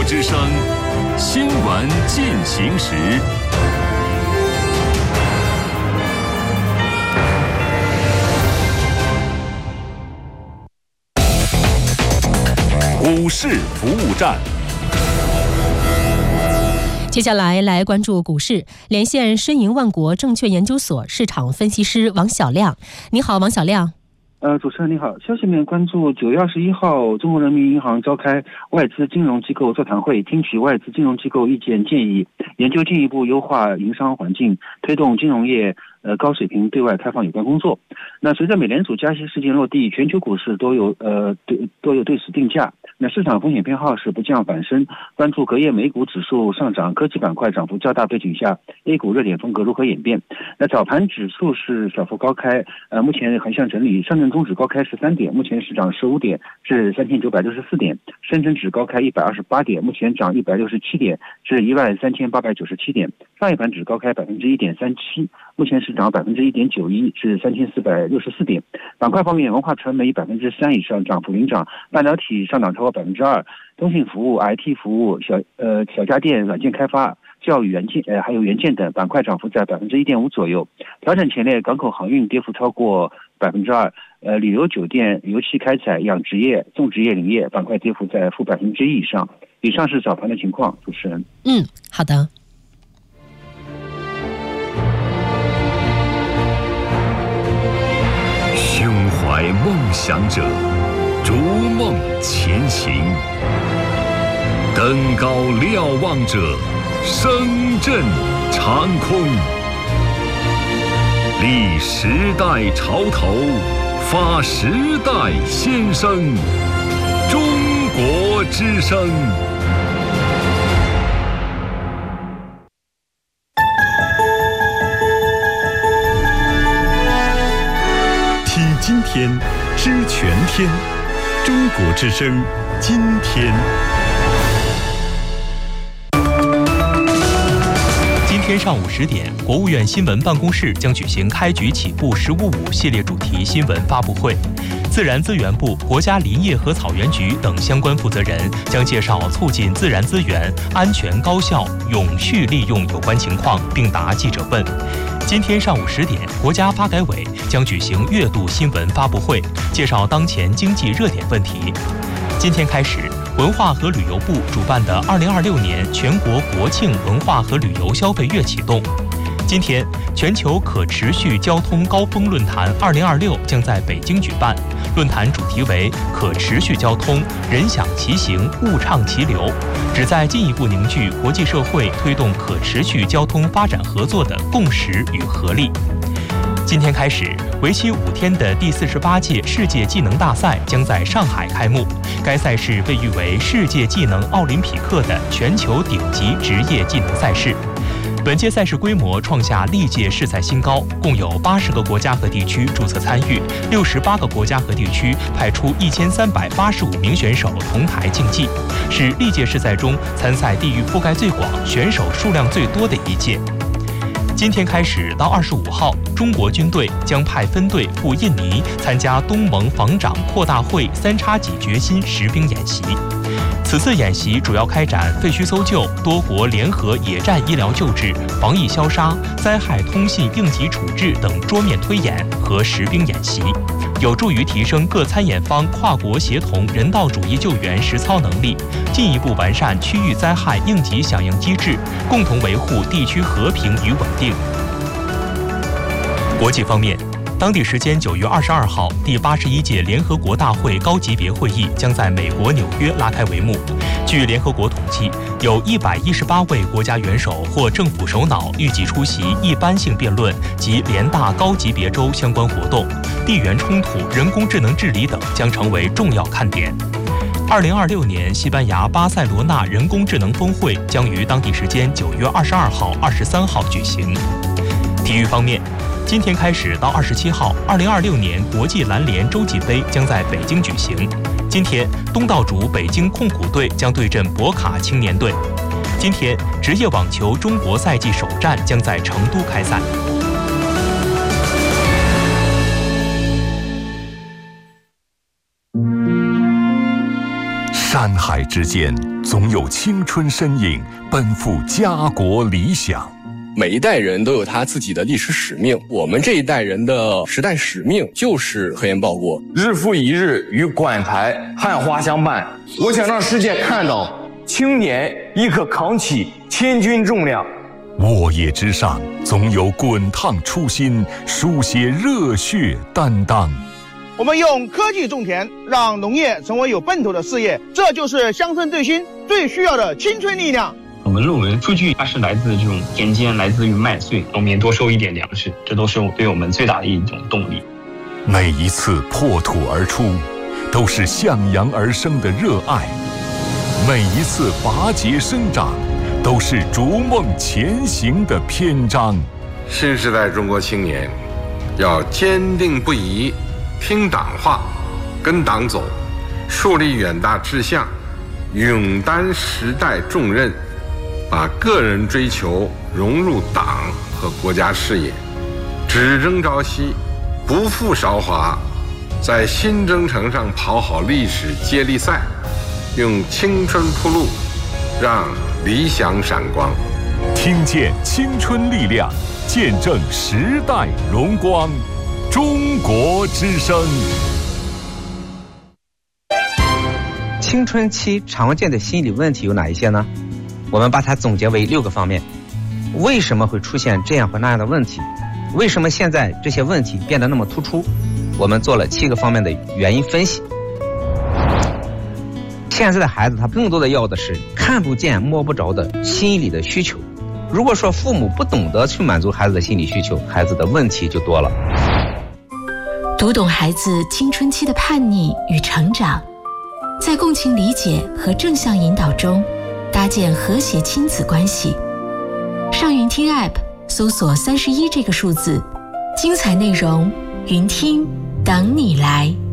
之声，新闻进行时。股市服务站。 接下来关注股市，连线申银万国证券研究所市场分析师王小亮。你好，王小亮。 主持人你好，消息面关注9月21号，中国人民银行召开外资金融机构座谈会，听取外资金融机构意见建议，研究进一步优化营商环境，推动金融业高水平对外开放有关工作。那随着美联储加息事件落地，全球股市都有对此定价。那市场风险偏好是不降反升，关注隔夜美股指数上涨，科技板块涨幅较大背景下 ，A 股热点风格如何演变？那早盘指数是小幅高开，目前横向整理，上证综指高开13点，目前是涨15点，至3964点；深成指高开128点，目前涨167点，至13897点；上海盘指高开1.37%，目前是涨1.91%，至3464点。板块方面，文化传媒3%以上涨幅领涨，半导体上涨超过2%，通信服务、IT 服务、小家电、软件开发、教育元件还有元件等板块涨幅在1.5%左右。调整前列，港口航运跌幅超过2%，旅游酒店、油气开采、养殖业、种植业林业板块跌幅在-1%以上。以上是早盘的情况，主持人。 好的。 胸怀梦想者，逐梦前行；登高瞭望者，声震长空。立时代潮头，发时代先声。中国之声。 听今天，知全天。中国之声，今天。 今天上午10点，国务院新闻办公室将举行开局起步“15.5”系列主题新闻发布会。自然资源部、国家林业和草原局等相关负责人将介绍促进自然资源安全、高效、永续利用有关情况，并答记者问。今天上午10点，国家发改委将举行月度新闻发布会，介绍当前经济热点问题。今天开始，文化和旅游部主办的2026年全国国庆文化和旅游消费月启动。今天，全球可持续交通高峰论坛2026将在北京举办，论坛主题为“可持续交通，人享其行，物畅其流”，旨在进一步凝聚国际社会推动可持续交通发展合作的共识与合力。今天开始，为期5天的第48届世界技能大赛将在上海开幕。该赛事被誉为世界技能奥林匹克的全球顶级职业技能赛事。本届赛事规模创下历届世赛新高，共有80个国家和地区注册参与，68个国家和地区派出1385名选手同台竞技，是历届世赛中参赛地域覆盖最广、选手数量最多的一届。今天开始到25号，中国军队将派分队赴印尼参加东盟防长扩大会3x戟决心实兵演习。此次演习主要开展废墟搜救、多国联合野战医疗救治、防疫消杀、灾害通信应急处置等桌面推演和实兵演习，有助于提升各参演方跨国协同人道主义救援实操能力，进一步完善区域灾害应急响应机制，共同维护地区和平与稳定。国际方面，当地时间9月22号，第81届联合国大会高级别会议将在美国纽约拉开帷幕。据联合国统计，有118位国家元首或政府首脑预计出席一般性辩论及联大高级别周相关活动，地缘冲突、人工智能治理等将成为重要看点。2026年西班牙巴塞罗那人工智能峰会将于当地时间9月22号、23号举行。体育方面，今天开始到27号，2026年国际篮联洲际杯将在北京举行。今天，东道主北京控股队将对阵博卡青年队。今天，职业网球中国赛季首战将在成都开赛。 山海之间，总有青春身影奔赴家国理想。 每一代人都有他自己的历史使命，我们这一代人的时代使命就是科研报国。 日复一日与馆台汉花相伴，我想让世界看到青年亦可扛起千钧重量。 沃野之上，总有滚烫初心，书写热血担当。 我们用科技种田，让农业成为有奔头的事业，这就是乡村振兴最需要的青春力量。 我们论文数据它是来自这种田间，来自于麦穗，农民多收一点粮食，这都是对我们最大的一种动力。 每一次破土而出，都是向阳而生的热爱；每一次拔节生长，都是逐梦前行的篇章。 新时代中国青年要坚定不移听党话，跟党走，树立远大志向，勇担时代重任，把个人追求融入党和国家事业，只争朝夕，不负韶华，在新征程上跑好历史接力赛，用青春铺路，让理想闪光。 听见青春力量，见证时代荣光。中国之声。 青春期常见的心理问题有哪一些呢？我们把它总结为6个方面。为什么会出现这样或那样的问题？为什么现在这些问题变得那么突出？我们做了7个方面的原因分析。现在的孩子他更多的要的是看不见摸不着的心理的需求。如果说父母不懂得去满足孩子的心理需求，孩子的问题就多了。 读懂孩子青春期的叛逆与成长，在共情理解和正向引导中搭建和谐亲子关系。上云听 App 搜索31这个数字，精彩内容云听等你来。